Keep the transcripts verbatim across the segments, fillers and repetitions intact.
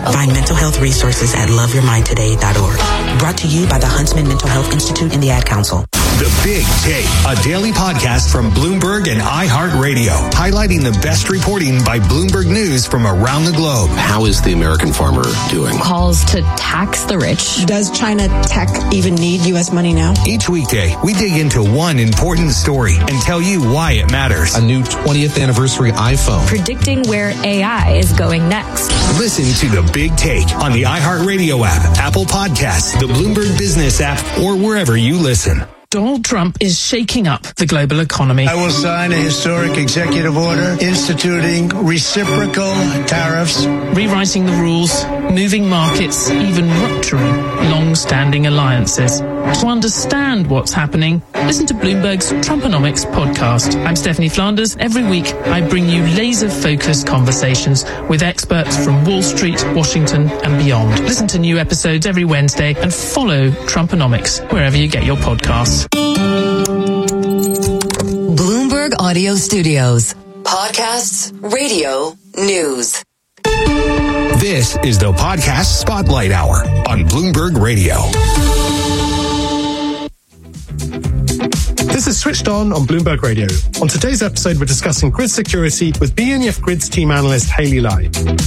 Find mental health resources at love your mind today dot org. Brought to you by the Huntsman Mental Health Institute and the Ad Council. The Big Take, a daily podcast from Bloomberg and iHeartRadio, highlighting the best reporting by Bloomberg News from around the globe. How is the American farmer doing? Calls to tax the rich. Does China tech even need U S money now? Each weekday, we dig into one important story and tell you why it matters. A new twentieth anniversary iPhone. Predicting where A I is going next. Listen to The Big Take on the iHeartRadio app, Apple Podcasts, the Bloomberg Business app, or wherever you listen. Donald Trump is shaking up the global economy. I will sign a historic executive order instituting reciprocal tariffs, rewriting the rules, moving markets, even rupturing long-standing alliances. To understand what's happening, listen to Bloomberg's Trumponomics podcast. I'm Stephanie Flanders. Every week, I bring you laser-focused conversations with experts from Wall Street, Washington, and beyond. Listen to new episodes every Wednesday and follow Trumponomics wherever you get your podcasts. Bloomberg Audio Studios. Podcasts, radio, news. This is the Podcast Spotlight Hour on Bloomberg Radio. This is Switched On on Bloomberg Radio. On today's episode, we're discussing grid security with B N E F Grid's team analyst, Haley Lai.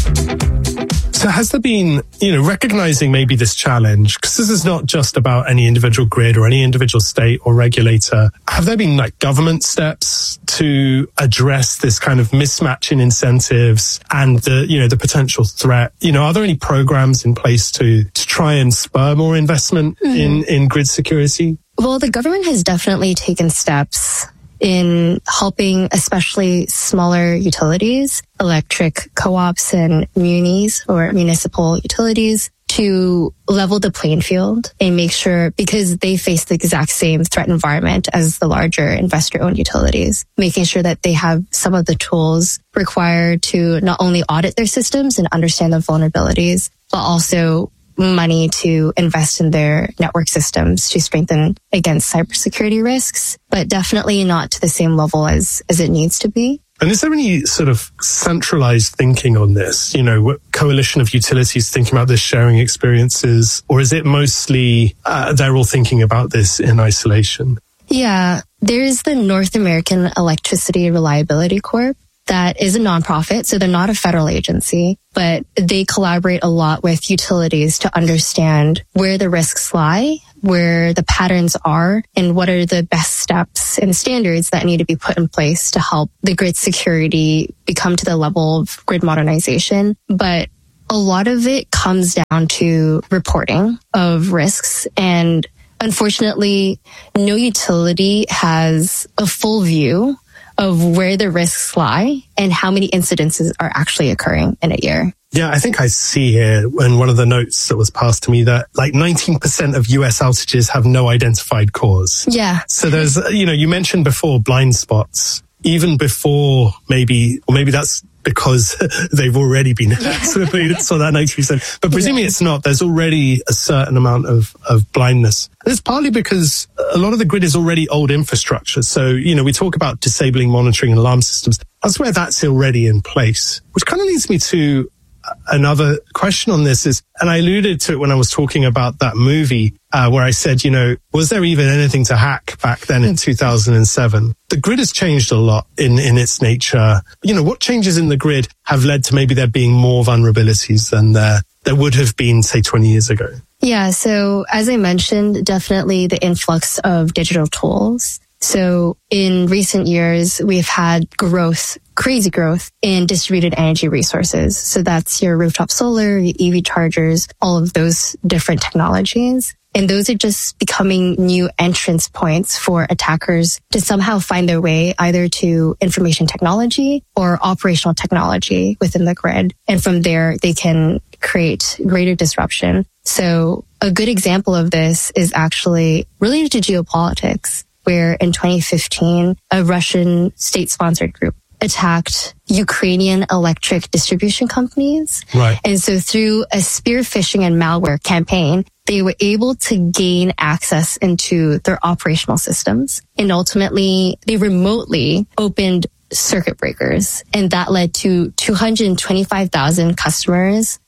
So has there been, you know, recognizing maybe this challenge, because this is not just about any individual grid or any individual state or regulator, have there been like government steps to address this kind of mismatch in incentives and the, you know, the potential threat? You know, are there any programs in place to, to try and spur more investment mm-hmm. in, in grid security? Well, the government has definitely taken steps in helping especially smaller utilities, electric co-ops and munis or municipal utilities to level the playing field and make sure, because they face the exact same threat environment as the larger investor-owned utilities, making sure that they have some of the tools required to not only audit their systems and understand the vulnerabilities, but also money to invest in their network systems to strengthen against cybersecurity risks, but definitely not to the same level as, as it needs to be. And is there any sort of centralized thinking on this? You know, what coalition of utilities thinking about this, sharing experiences, or is it mostly uh, they're all thinking about this in isolation? Yeah, there's the North American Electricity Reliability Corp. That is a nonprofit, so they're not a federal agency, but they collaborate a lot with utilities to understand where the risks lie, where the patterns are, and what are the best steps and standards that need to be put in place to help the grid security become to the level of grid modernization. But a lot of it comes down to reporting of risks, and unfortunately, no utility has a full view of where the risks lie and how many incidences are actually occurring in a year. Yeah, I think I see here in one of the notes that was passed to me that like nineteen percent of U S outages have no identified cause. Yeah. So there's, you know, you mentioned before blind spots, even before maybe, or maybe that's because they've already been yeah. so, so that ninety percent. But presumably yeah. it's not. There's already a certain amount of, of blindness. And it's partly because a lot of the grid is already old infrastructure. So, you know, we talk about disabling monitoring and alarm systems. That's where that's already in place, which kind of leads me to another question on this is, and I alluded to it when I was talking about that movie, uh, where I said, you know, was there even anything to hack back then in two thousand seven? The grid has changed a lot in, in its nature. You know, what changes in the grid have led to maybe there being more vulnerabilities than there, there would have been, say, twenty years ago? Yeah. So as I mentioned, definitely the influx of digital tools. So in recent years, we've had growth, crazy growth in distributed energy resources. So that's your rooftop solar, your E V chargers, all of those different technologies. And those are just becoming new entrance points for attackers to somehow find their way either to information technology or operational technology within the grid. And from there, they can create greater disruption. So a good example of this is actually related to geopolitics, where in twenty fifteen, a Russian state-sponsored group attacked Ukrainian electric distribution companies. Right. And so through a spear phishing and malware campaign, they were able to gain access into their operational systems. And ultimately, they remotely opened circuit breakers. And that led to two hundred twenty-five thousand customers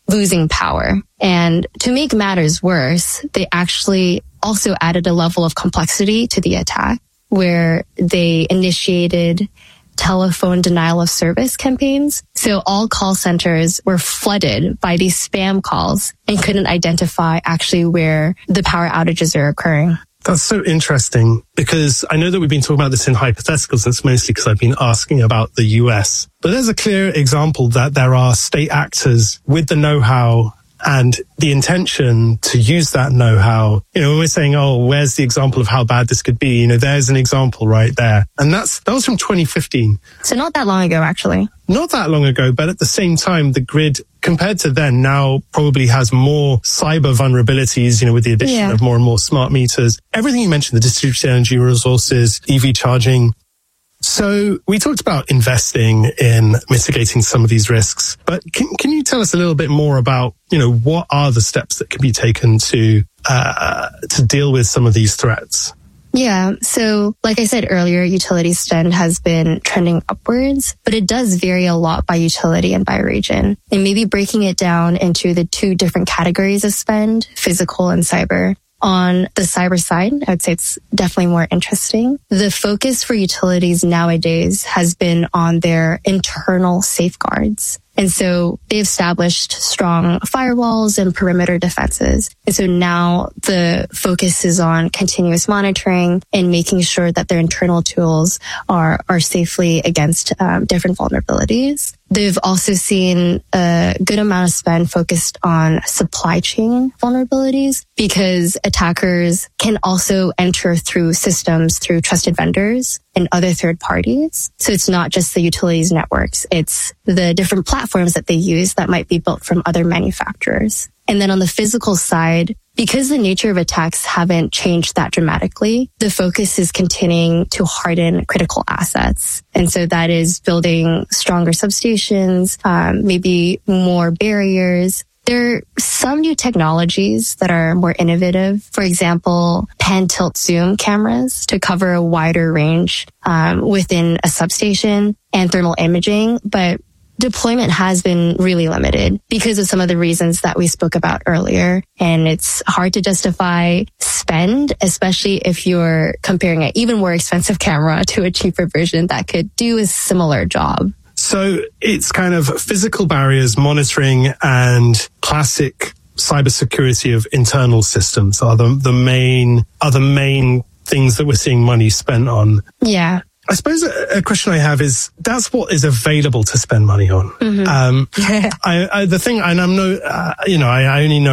losing power. And to make matters worse, they actually also added a level of complexity to the attack, where they initiated telephone denial of service campaigns. So all call centers were flooded by these spam calls and couldn't identify actually where the power outages are occurring. That's so interesting, because I know that we've been talking about this in hypotheticals. It's mostly because I've been asking about the U S. But there's a clear example that there are state actors with the know-how and the intention to use that know-how. You know, when we're saying, oh, where's the example of how bad this could be? You know, there's an example right there. And that's, that was from twenty fifteen. So not that long ago, actually. Not that long ago, but at the same time, the grid, compared to then, now probably has more cyber vulnerabilities, you know, with the addition yeah. of more and more smart meters. Everything you mentioned, the distributed energy resources, E V charging. So we talked about investing in mitigating some of these risks, but can, can you tell us a little bit more about, you know, what are the steps that can be taken to, uh, to deal with some of these threats? Yeah. So like I said earlier, utility spend has been trending upwards, but it does vary a lot by utility and by region. And maybe breaking it down into the two different categories of spend, physical and cyber. On the cyber side, I would say it's definitely more interesting. The focus for utilities nowadays has been on their internal safeguards. And so they established strong firewalls and perimeter defenses. And so now the focus is on continuous monitoring and making sure that their internal tools are, are safely against um, different vulnerabilities. They've also seen a good amount of spend focused on supply chain vulnerabilities, because attackers can also enter through systems through trusted vendors and other third parties. So it's not just the utilities networks, it's the different platforms that they use that might be built from other manufacturers. And then on the physical side, because the nature of attacks haven't changed that dramatically, the focus is continuing to harden critical assets. And so that is building stronger substations, um, maybe more barriers. There are some new technologies that are more innovative. For example, pan tilt zoom cameras to cover a wider range um, within a substation, and thermal imaging. But deployment has been really limited because of some of the reasons that we spoke about earlier. And it's hard to justify spend, especially if you're comparing an even more expensive camera to a cheaper version that could do a similar job. So it's kind of physical barriers, monitoring, and classic cybersecurity of internal systems are the, the main, are the main things that we're seeing money spent on. Yeah. I suppose a, a question I have is, that's what is available to spend money on. Mm-hmm. Um, I, I, the thing, and I'm no, uh, you know, I, I only know